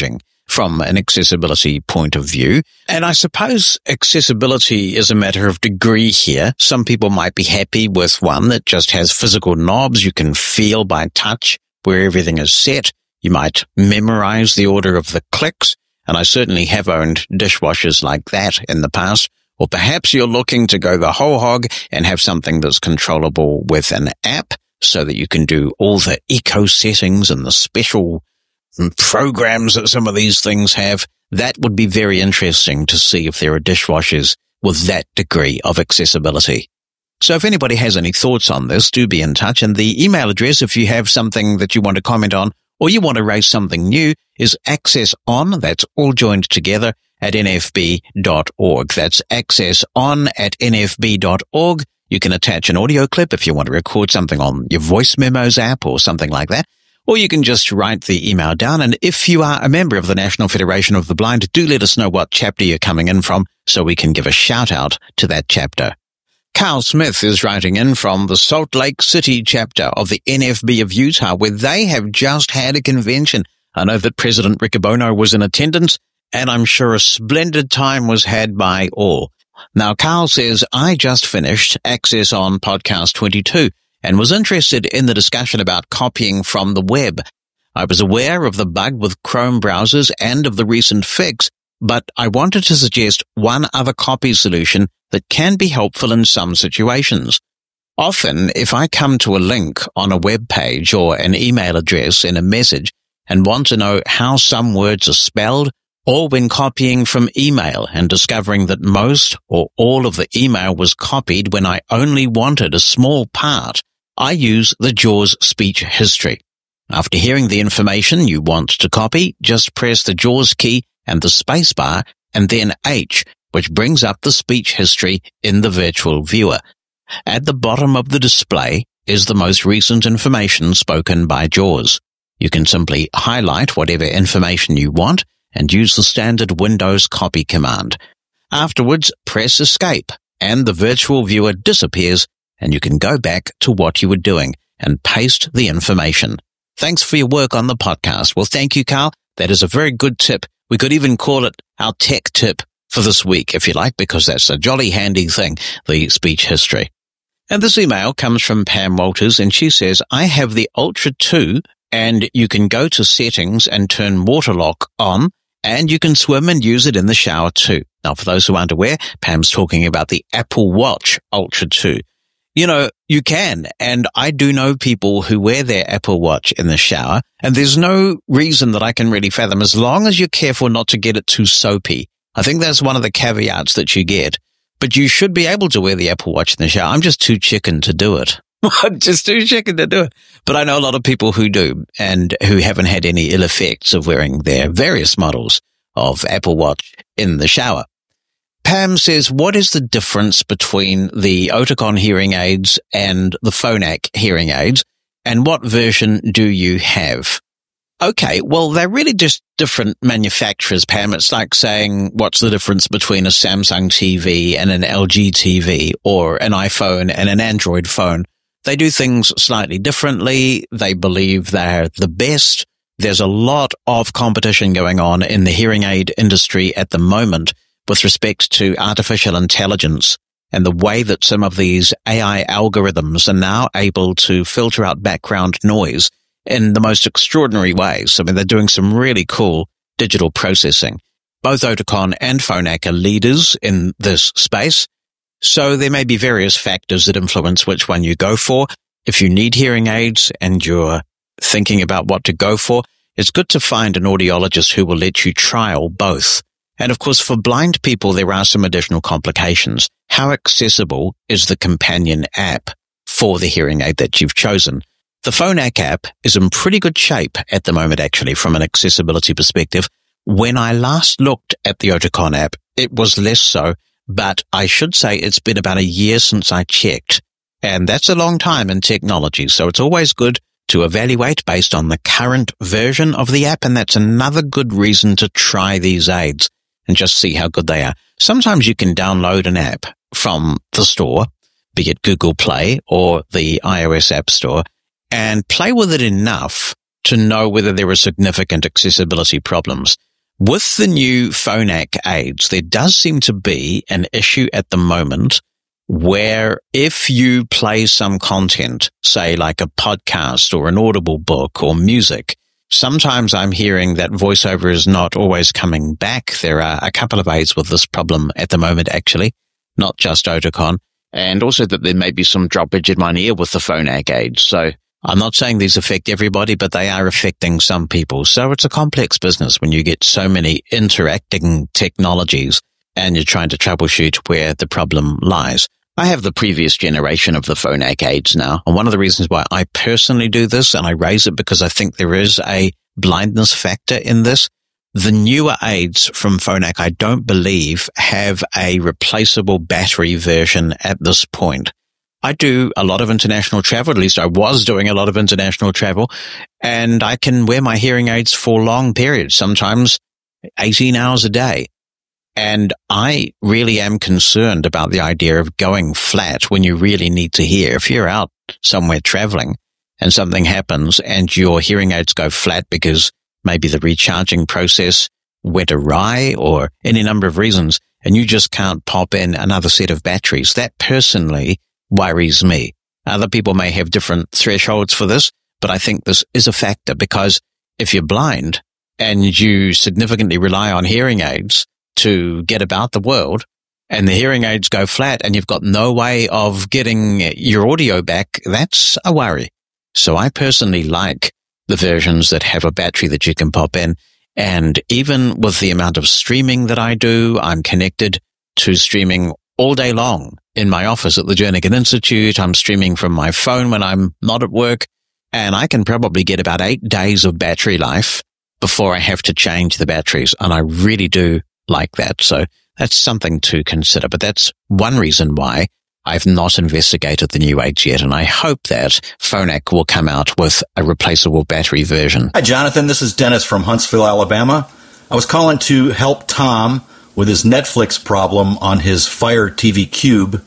Speaker 1: from an accessibility point of view. And I suppose accessibility is a matter of degree here. Some people might be happy with one that just has physical knobs you can feel by touch where everything is set. You might memorize the order of the clicks, and I certainly have owned dishwashers like that in the past. Or perhaps you're looking to go the whole hog and have something that's controllable with an app so that you can do all the eco settings and the special programs that some of these things have. That would be very interesting to see if there are dishwashers with that degree of accessibility. So if anybody has any thoughts on this, do be in touch. And the email address, if you have something that you want to comment on or you want to raise something new, is accesson, that's all joined together, at nfb.org. That's accesson@nfb.org. You can attach an audio clip if you want to record something on your voice memos app or something like that. Or you can just write the email down. And if you are a member of the National Federation of the Blind, do let us know what chapter you're coming in from so we can give a shout out to that chapter. Carl Smith is writing in from the Salt Lake City chapter of the NFB of Utah, where they have just had a convention. I know that President Riccobono was in attendance, and I'm sure a splendid time was had by all. Now, Carl says, I just finished Access On Podcast 22 and was interested in the discussion about copying from the web. I was aware of the bug with Chrome browsers and of the recent fix, but I wanted to suggest one other copy solution that can be helpful in some situations. Often, if I come to a link on a web page or an email address in a message and want to know how some words are spelled, or when copying from email and discovering that most or all of the email was copied when I only wanted a small part, I use the JAWS speech history. After hearing the information you want to copy, just press the JAWS key and the space bar and then H, which brings up the speech history in the virtual viewer. At the bottom of the display is the most recent information spoken by JAWS. You can simply highlight whatever information you want and use the standard Windows copy command. Afterwards, press Escape, and the virtual viewer disappears, and you can go back to what you were doing and paste the information. Thanks for your work on the podcast. Well, thank you, Carl. That is a very good tip. We could even call it our tech tip for this week, if you like, because that's a jolly handy thing, the speech history. And this email comes from Pam Walters, and she says, I have the Ultra 2, and you can go to settings and turn waterlock on, and you can swim and use it in the shower too. Now, for those who aren't aware, Pam's talking about the Apple Watch Ultra 2. You know, you can, and I do know people who wear their Apple Watch in the shower, and there's no reason that I can really fathom, as long as you're careful not to get it too soapy. I think that's one of the caveats that you get. But you should be able to wear the Apple Watch in the shower. I'm just too chicken to do it. I'm just too chicken to do it. But I know a lot of people who do, and who haven't had any ill effects of wearing their various models of Apple Watch in the shower. Pam says, what is the difference between the Oticon hearing aids and the Phonak hearing aids, and what version do you have? Okay, well, they're really just different manufacturers, Pam. It's like saying, what's the difference between a Samsung TV and an LG TV, or an iPhone and an Android phone? They do things slightly differently. They believe they're the best. There's a lot of competition going on in the hearing aid industry at the moment with respect to artificial intelligence and the way that some of these AI algorithms are now able to filter out background noise in the most extraordinary ways. I mean, they're doing some really cool digital processing. Both Oticon and Phonak are leaders in this space. So there may be various factors that influence which one you go for. If you need hearing aids and you're thinking about what to go for, it's good to find an audiologist who will let you trial both. And of course, for blind people, there are some additional complications. How accessible is the companion app for the hearing aid that you've chosen? The Phonak app is in pretty good shape at the moment, actually, from an accessibility perspective. When I last looked at the Oticon app, it was less so. But I should say it's been about a year since I checked. And that's a long time in technology. So it's always good to evaluate based on the current version of the app. And that's another good reason to try these aids and just see how good they are. Sometimes you can download an app from the store, be it Google Play or the iOS App Store, and play with it enough to know whether there are significant accessibility problems. With the new Phonak aids, there does seem to be an issue at the moment where if you play some content, say like a podcast or an Audible book or music, sometimes I'm hearing that VoiceOver is not always coming back. There are a couple of aids with this problem at the moment, actually, not just Oticon, and also that there may be some droppage in one ear with the Phonak aids. So I'm not saying these affect everybody, but they are affecting some people. So it's a complex business when you get so many interacting technologies and you're trying to troubleshoot where the problem lies. I have the previous generation of the Phonak aids now, and one of the reasons why I personally do this, and I raise it because I think there is a blindness factor in this, the newer aids from Phonak, I don't believe, have a replaceable battery version at this point. I do a lot of international travel, at least I was doing a lot of international travel, and I can wear my hearing aids for long periods, sometimes 18 hours a day. And I really am concerned about the idea of going flat when you really need to hear. If you're out somewhere traveling and something happens and your hearing aids go flat because maybe the recharging process went awry or any number of reasons, and you just can't pop in another set of batteries, that personally worries me. Other people may have different thresholds for this, but I think this is a factor because if you're blind and you significantly rely on hearing aids to get about the world and the hearing aids go flat and you've got no way of getting your audio back, that's a worry. So I personally like the versions that have a battery that you can pop in. And even with the amount of streaming that I do, I'm connected to streaming all day long in my office at the Jernigan Institute. I'm streaming from my phone when I'm not at work, and I can probably get about 8 days of battery life before I have to change the batteries. And I really do like that. So that's something to consider. But that's one reason why I've not investigated the new aids yet. And I hope that Phonak will come out with a replaceable battery version.
Speaker 4: Hi, Jonathan. This is Dennis from Huntsville, Alabama. I was calling to help Tom with his Netflix problem on his Fire TV Cube.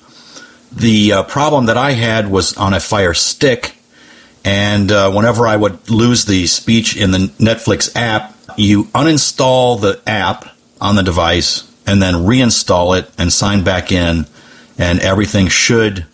Speaker 4: The problem that I had was on a Fire Stick. And whenever I would lose the speech in the Netflix app, you uninstall the app on the device and then reinstall it and sign back in, and everything should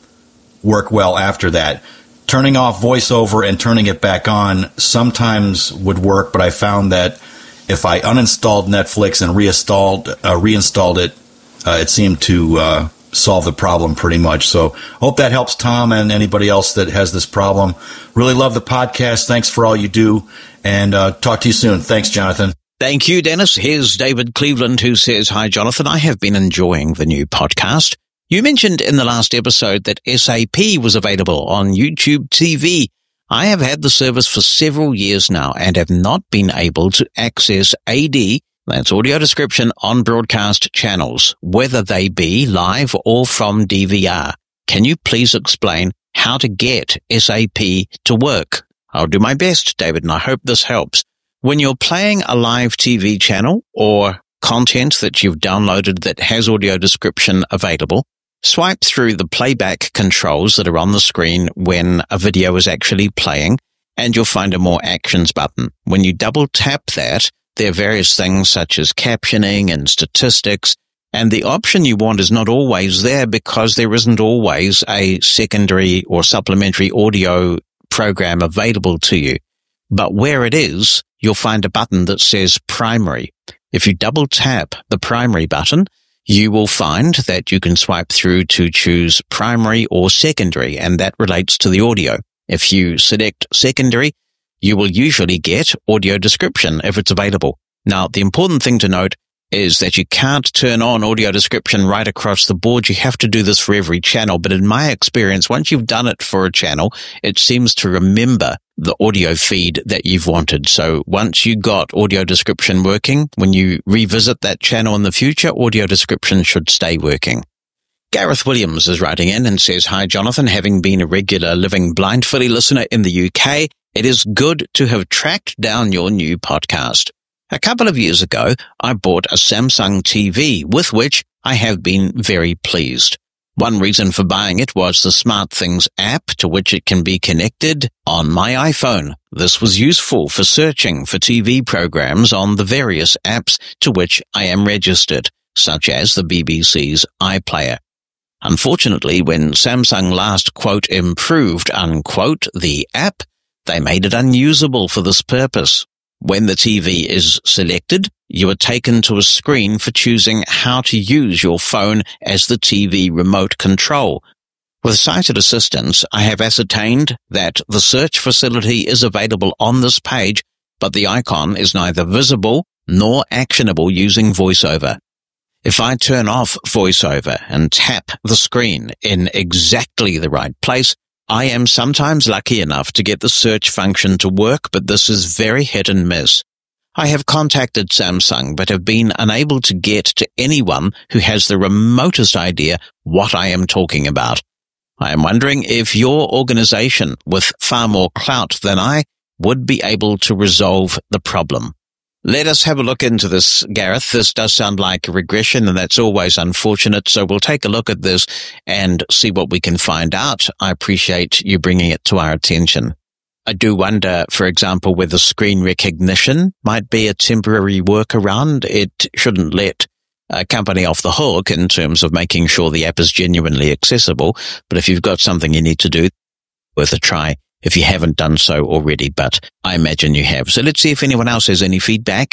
Speaker 4: work well after that. Turning off VoiceOver and turning it back on sometimes would work, but I found that if I uninstalled Netflix and reinstalled it, it seemed to solve the problem pretty much. So hope that helps Tom and anybody else that has this problem. Really love the podcast. Thanks for all you do, and talk to you soon. Thanks, Jonathan.
Speaker 1: Thank you, Dennis. Here's David Cleveland who says, "Hi, Jonathan. I have been enjoying the new podcast. You mentioned in the last episode that SAP was available on YouTube TV. I have had the service for several years now and have not been able to access AD, that's audio description, on broadcast channels, whether they be live or from DVR. Can you please explain how to get SAP to work?" I'll do my best, David, and I hope this helps. When you're playing a live TV channel or content that you've downloaded that has audio description available, swipe through the playback controls that are on the screen when a video is actually playing, and you'll find a More Actions button. When you double tap that, there are various things such as captioning and statistics, and the option you want is not always there because there isn't always a secondary or supplementary audio program available to you. But where it is, you'll find a button that says Primary. If you double tap the Primary button, you will find that you can swipe through to choose Primary or Secondary, and that relates to the audio. If you select Secondary, you will usually get audio description if it's available. Now, the important thing to note is that you can't turn on audio description right across the board. You have to do this for every channel. But in my experience, once you've done it for a channel, it seems to remember the audio feed that you've wanted. So once you got audio description working, when you revisit that channel in the future, audio description should stay working. Gareth Williams is writing in and says, "Hi, Jonathan. Having been a regular Living Blindfully listener in the UK, it is good to have tracked down your new podcast. A couple of years ago, I bought a Samsung TV with which I have been very pleased. One reason for buying it was the SmartThings app to which it can be connected on my iPhone. This was useful for searching for TV programs on the various apps to which I am registered, such as the BBC's iPlayer. Unfortunately, when Samsung last, quote, improved, unquote, the app, they made it unusable for this purpose. When the TV is selected, you are taken to a screen for choosing how to use your phone as the TV remote control. With Sighted Assistance, I have ascertained that the search facility is available on this page, but the icon is neither visible nor actionable using VoiceOver. If I turn off VoiceOver and tap the screen in exactly the right place, I am sometimes lucky enough to get the search function to work, but this is very hit and miss. I have contacted Samsung, but have been unable to get to anyone who has the remotest idea what I am talking about. I am wondering if your organization, with far more clout than I, would be able to resolve the problem. Let us have a look into this, Gareth. This does sound like a regression, and that's always unfortunate, so we'll take a look at this and see what we can find out. I appreciate you bringing it to our attention. I do wonder, for example, whether screen recognition might be a temporary workaround. It shouldn't let a company off the hook in terms of making sure the app is genuinely accessible, but if you've got something you need to do, worth a try. If you haven't done so already, but I imagine you have. So let's see if anyone else has any feedback.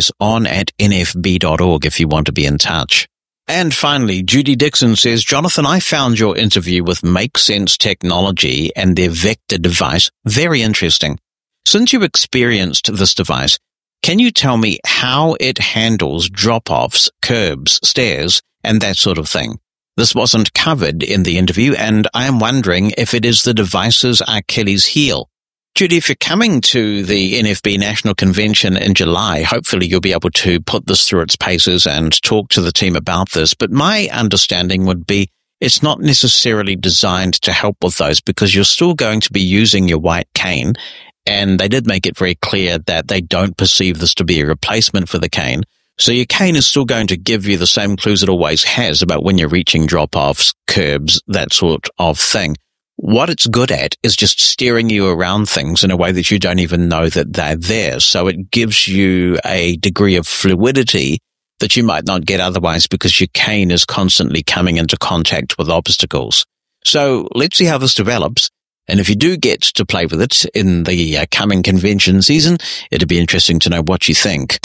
Speaker 1: accesson@nfb.org if you want to be in touch. And finally, Judy Dixon says, Jonathan, I found your interview with Make Sense Technology and their Vector device very interesting. Since you experienced this device, can you tell me how it handles drop-offs, curbs, stairs, and that sort of thing? This wasn't covered in the interview, and I am wondering if it is the device's Achilles heel. Judy, if you're coming to the NFB National Convention in July, hopefully you'll be able to put this through its paces and talk to the team about this. But my understanding would be it's not necessarily designed to help with those because you're still going to be using your white cane, and they did make it very clear that they don't perceive this to be a replacement for the cane. So your cane is still going to give you the same clues it always has about when you're reaching drop-offs, curbs, that sort of thing. What it's good at is just steering you around things in a way that you don't even know that they're there. So it gives you a degree of fluidity that you might not get otherwise because your cane is constantly coming into contact with obstacles. So let's see how this develops. And if you do get to play with it in the coming convention season, it'll be interesting to know what you think.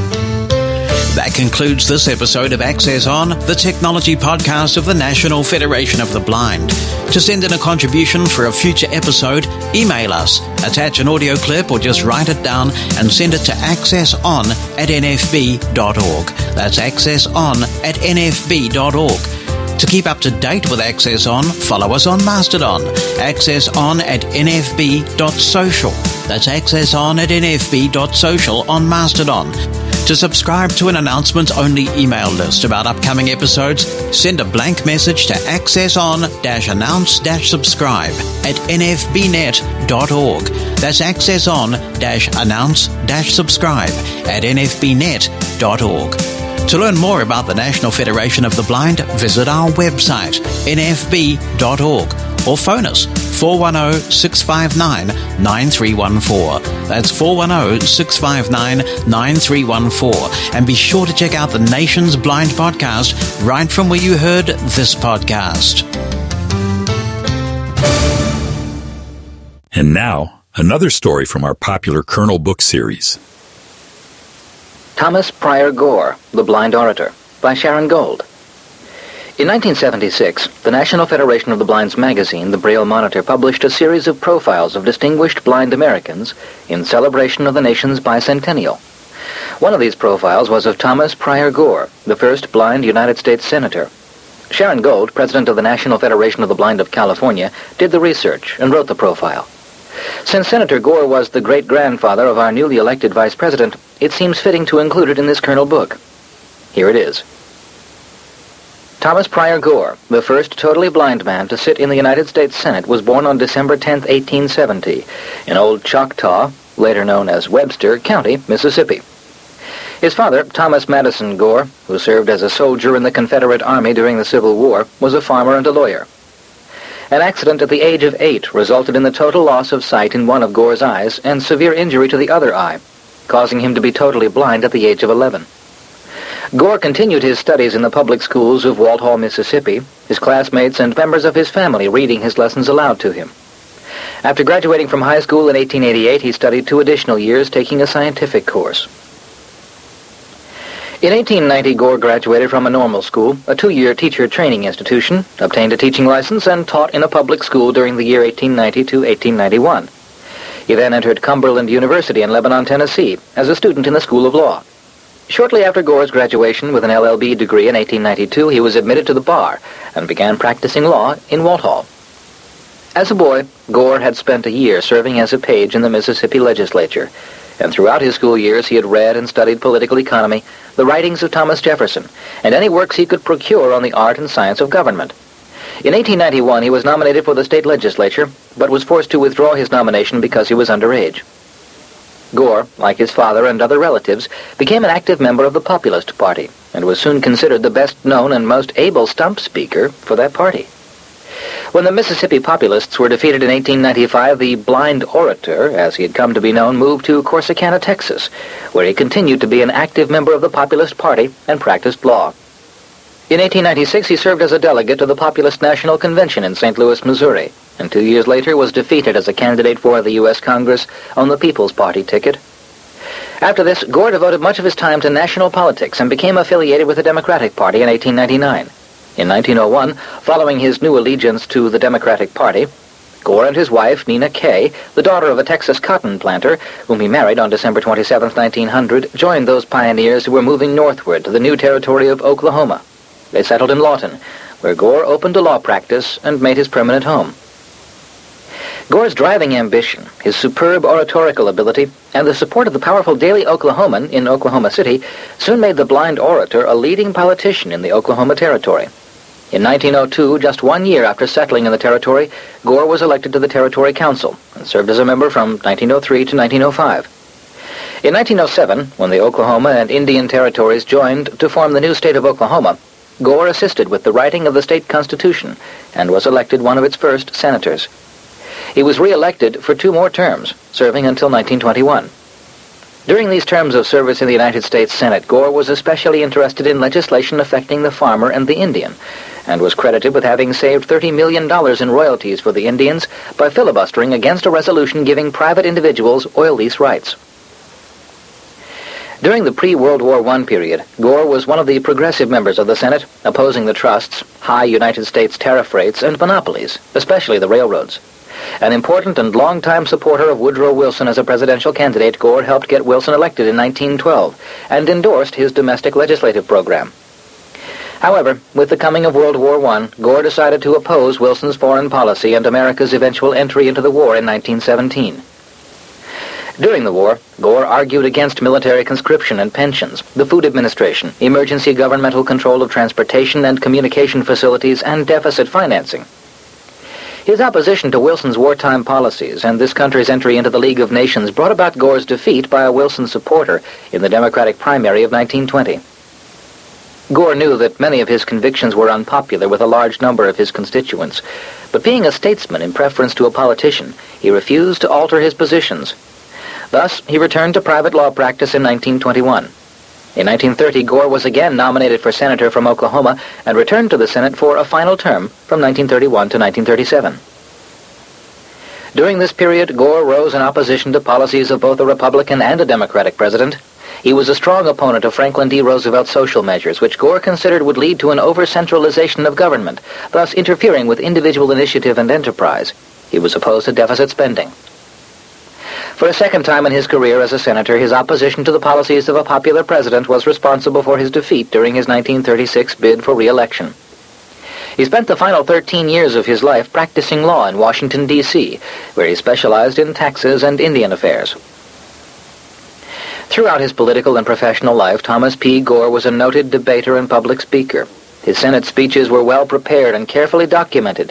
Speaker 1: That concludes this episode of Access On, the technology podcast of the National Federation of the Blind. To send in a contribution for a future episode, email us, attach an audio clip, or just write it down and send it to accesson@nfb.org. That's accesson@nfb.org. To keep up to date with Access On, follow us on Mastodon, accesson@nfb.social. That's accesson@nfb.social on Mastodon. To subscribe to an announcement-only email list about upcoming episodes, send a blank message to accesson-announce-subscribe@nfbnet.org. That's accesson-announce-subscribe@nfbnet.org. To learn more about the National Federation of the Blind, visit our website, nfb.org, or phone us, 410-659-9314. That's 410-659-9314. And be sure to check out the Nation's Blind podcast right from where you heard this podcast.
Speaker 5: And now, another story from our popular Kernel book series.
Speaker 6: Thomas Pryor Gore, The Blind Orator, by Sharon Gold. In 1976, the National Federation of the Blind's magazine, The Braille Monitor, published a series of profiles of distinguished blind Americans in celebration of the nation's bicentennial. One of these profiles was of Thomas Pryor Gore, the first blind United States Senator. Sharon Gold, president of the National Federation of the Blind of California, did the research and wrote the profile. Since Senator Gore was the great-grandfather of our newly elected vice president, it seems fitting to include it in this Kernel book. Here it is. Thomas Pryor Gore, the first totally blind man to sit in the United States Senate, was born on December 10, 1870, in Old Choctaw, later known as Webster County, Mississippi. His father, Thomas Madison Gore, who served as a soldier in the Confederate Army during the Civil War, was a farmer and a lawyer. An accident at the age of 8 resulted in the total loss of sight in one of Gore's eyes and severe injury to the other eye, causing him to be totally blind at the age of 11. Gore continued his studies in the public schools of Walthall, Mississippi, his classmates and members of his family reading his lessons aloud to him. After graduating from high school in 1888, he studied 2 additional years, taking a scientific course. In 1890, Gore graduated from a normal school, a 2-year teacher training institution, obtained a teaching license, and taught in a public school during the year 1890 to 1891. He then entered Cumberland University in Lebanon, Tennessee, as a student in the School of Law. Shortly after Gore's graduation with an LLB degree in 1892, he was admitted to the bar and began practicing law in Walthall. As a boy, Gore had spent a year serving as a page in the Mississippi legislature, and throughout his school years he had read and studied political economy, the writings of Thomas Jefferson, and any works he could procure on the art and science of government. In 1891, he was nominated for the state legislature, but was forced to withdraw his nomination because he was underage. Gore, like his father and other relatives, became an active member of the Populist Party, and was soon considered the best-known and most able stump speaker for that party. When the Mississippi Populists were defeated in 1895, the blind orator, as he had come to be known, moved to Corsicana, Texas, where he continued to be an active member of the Populist Party and practiced law. In 1896, he served as a delegate to the Populist National Convention in St. Louis, Missouri, and 2 years later was defeated as a candidate for the U.S. Congress on the People's Party ticket. After this, Gore devoted much of his time to national politics and became affiliated with the Democratic Party in 1899. In 1901, following his new allegiance to the Democratic Party, Gore and his wife, Nina Kay, the daughter of a Texas cotton planter, whom he married on December 27, 1900, joined those pioneers who were moving northward to the new territory of Oklahoma. They settled in Lawton, where Gore opened a law practice and made his permanent home. Gore's driving ambition, his superb oratorical ability, and the support of the powerful Daily Oklahoman in Oklahoma City soon made the blind orator a leading politician in the Oklahoma Territory. In 1902, just 1 year after settling in the territory, Gore was elected to the Territory Council and served as a member from 1903 to 1905. In 1907, when the Oklahoma and Indian Territories joined to form the new state of Oklahoma, Gore assisted with the writing of the state constitution and was elected one of its first senators. He was re-elected for 2 more terms, serving until 1921. During these terms of service in the United States Senate, Gore was especially interested in legislation affecting the farmer and the Indian, and was credited with having saved $30 million in royalties for the Indians by filibustering against a resolution giving private individuals oil lease rights. During the pre-World War I period, Gore was one of the progressive members of the Senate, opposing the trusts, high United States tariff rates, and monopolies, especially the railroads. An important and long-time supporter of Woodrow Wilson as a presidential candidate, Gore helped get Wilson elected in 1912 and endorsed his domestic legislative program. However, with the coming of World War I, Gore decided to oppose Wilson's foreign policy and America's eventual entry into the war in 1917. During the war, Gore argued against military conscription and pensions, the Food Administration, emergency governmental control of transportation and communication facilities, and deficit financing. His opposition to Wilson's wartime policies and this country's entry into the League of Nations brought about Gore's defeat by a Wilson supporter in the Democratic primary of 1920. Gore knew that many of his convictions were unpopular with a large number of his constituents, but being a statesman in preference to a politician, he refused to alter his positions. Thus, he returned to private law practice in 1921. In 1930, Gore was again nominated for senator from Oklahoma and returned to the Senate for a final term from 1931 to 1937. During this period, Gore rose in opposition to policies of both a Republican and a Democratic president. He was a strong opponent of Franklin D. Roosevelt's social measures, which Gore considered would lead to an over-centralization of government, thus interfering with individual initiative and enterprise. He was opposed to deficit spending. For a second time in his career as a senator, his opposition to the policies of a popular president was responsible for his defeat during his 1936 bid for re-election. He spent the final 13 years of his life practicing law in Washington, D.C., where he specialized in taxes and Indian affairs. Throughout his political and professional life, Thomas P. Gore was a noted debater and public speaker. His Senate speeches were well prepared and carefully documented.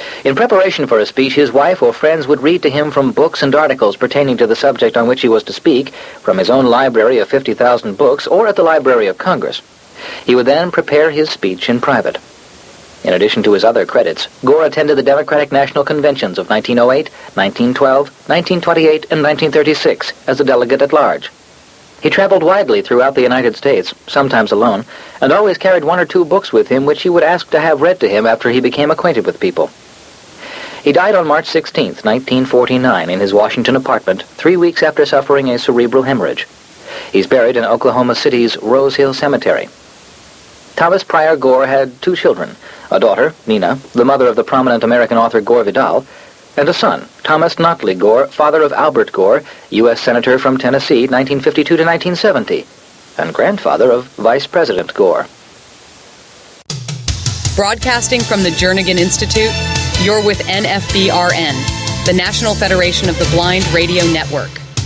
Speaker 6: In preparation for a speech, his wife or friends would read to him from books and articles pertaining to the subject on which he was to speak, from his own library of 50,000 books or at the Library of Congress. He would then prepare his speech in private. In addition to his other credits, Gore attended the Democratic National Conventions of 1908, 1912, 1928, and 1936 as a delegate at large. He traveled widely throughout the United States, sometimes alone, and always carried one or two books with him which he would ask to have read to him after he became acquainted with people. He died on March 16, 1949, in his Washington apartment, 3 weeks after suffering a cerebral hemorrhage. He's buried in Oklahoma City's Rose Hill Cemetery. Thomas Pryor Gore had 2 children, a daughter, Nina, the mother of the prominent American author Gore Vidal, and a son, Thomas Notley Gore, father of Albert Gore, U.S. Senator from Tennessee, 1952 to 1970, and grandfather of Vice President Gore.
Speaker 7: Broadcasting from the Jernigan Institute, you're with NFBRN, the National Federation of the Blind Radio Network.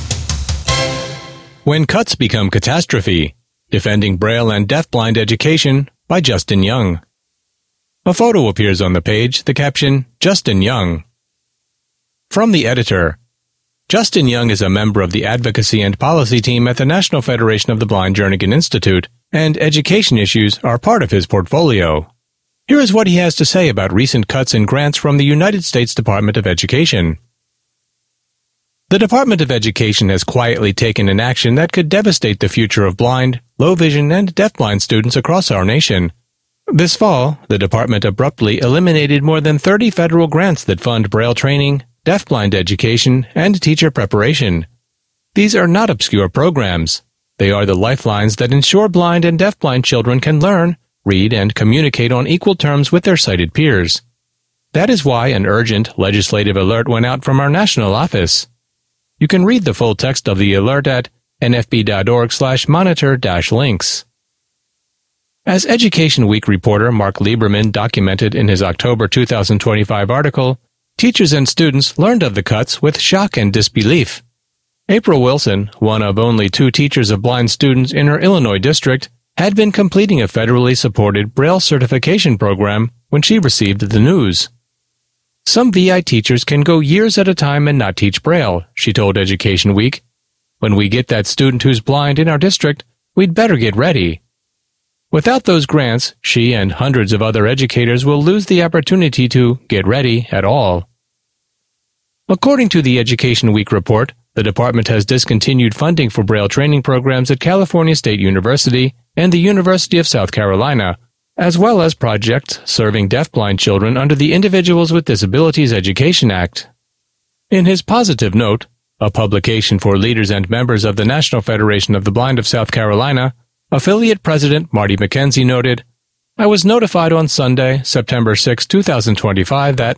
Speaker 8: When Cuts Become Catastrophe, Defending Braille and Deafblind Education by Justin Young. A photo appears on the page, the caption, Justin Young. From the editor, Justin Young is a member of the advocacy and policy team at the National Federation of the Blind Jernigan Institute, and education issues are part of his portfolio. Here is what he has to say about recent cuts in grants from the United States Department of Education. The Department of Education has quietly taken an action that could devastate the future of blind, low vision, and deafblind students across our nation. This fall, the department abruptly eliminated more than 30 federal grants that fund Braille training, deafblind education, and teacher preparation. These are not obscure programs. They are the lifelines that ensure blind and deafblind children can learn, read, and communicate on equal terms with their sighted peers. That is why an urgent legislative alert went out from our national office. You can read the full text of the alert at nfb.org/monitor-links. As Education Week reporter Mark Lieberman documented in his October 2025 article, teachers and students learned of the cuts with shock and disbelief. April Wilson, one of only 2 teachers of blind students in her Illinois district, had been completing a federally supported Braille certification program when she received the news. Some VI teachers can go years at a time and not teach Braille, she told Education Week. When we get that student who's blind in our district, we'd better get ready. Without those grants, she and hundreds of other educators will lose the opportunity to get ready at all. According to the Education Week report, the department has discontinued funding for Braille training programs at California State University and the University of South Carolina, as well as projects serving deafblind children under the Individuals with Disabilities Education Act. In his positive note, a publication for leaders and members of the National Federation of the Blind of South Carolina, affiliate president Marty McKenzie noted, I was notified on Sunday, September 6, 2025 that,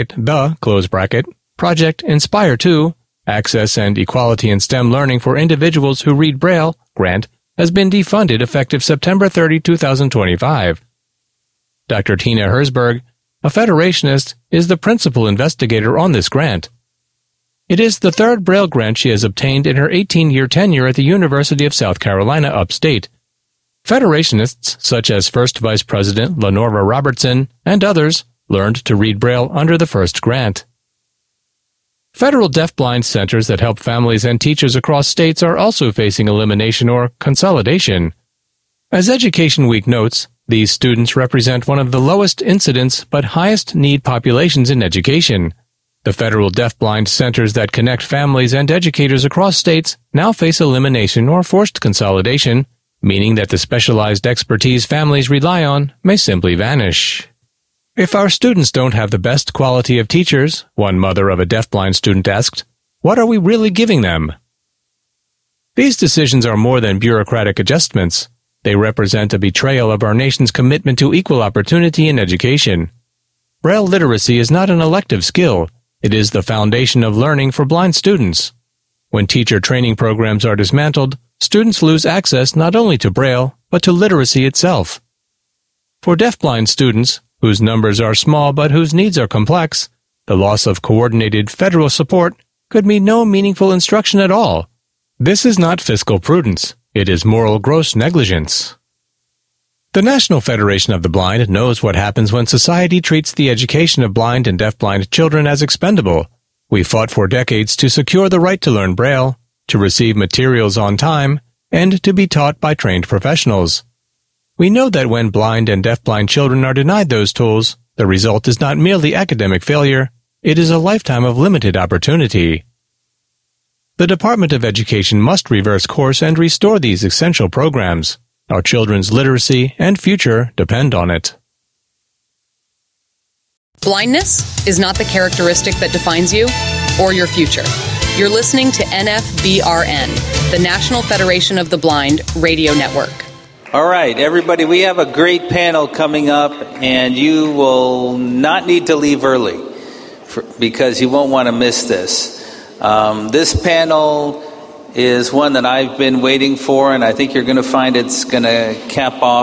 Speaker 8: Project Inspire 2, Access and Equality in STEM Learning for Individuals Who Read Braille, grant, has been defunded effective September 30, 2025. Dr. Tina Herzberg, a Federationist, is the principal investigator on this grant. It is the 3rd Braille grant she has obtained in her 18-year tenure at the University of South Carolina upstate. Federationists, such as First Vice President Lenora Robertson and others, learned to read Braille under the first grant. Federal deafblind centers that help families and teachers across states are also facing elimination or consolidation. As Education Week notes, these students represent one of the lowest incidence but highest need populations in education. The federal deafblind centers that connect families and educators across states now face elimination or forced consolidation, meaning that the specialized expertise families rely on may simply vanish. If our students don't have the best quality of teachers, one mother of a deafblind student asked, what are we really giving them? These decisions are more than bureaucratic adjustments. They represent a betrayal of our nation's commitment to equal opportunity in education. Braille literacy is not an elective skill. It is the foundation of learning for blind students. When teacher training programs are dismantled, students lose access not only to Braille, but to literacy itself. For deafblind students, whose numbers are small but whose needs are complex, the loss of coordinated federal support could mean no meaningful instruction at all. This is not fiscal prudence. It is moral gross negligence. The National Federation of the Blind knows what happens when society treats the education of blind and deafblind children as expendable. We fought for decades to secure the right to learn Braille, to receive materials on time, and to be taught by trained professionals. We know that when blind and deafblind children are denied those tools, the result is not merely academic failure, it is a lifetime of limited opportunity. The Department of Education must reverse course and restore these essential programs. Our children's literacy and future depend on it.
Speaker 7: Blindness is not the characteristic that defines you or your future. You're listening to NFBRN, the National Federation of the Blind Radio Network.
Speaker 9: All right, everybody, we have a great panel coming up, and you will not need to leave early because you won't want to miss this. This panel is one that I've been waiting for, and I think you're going to find it's going to cap off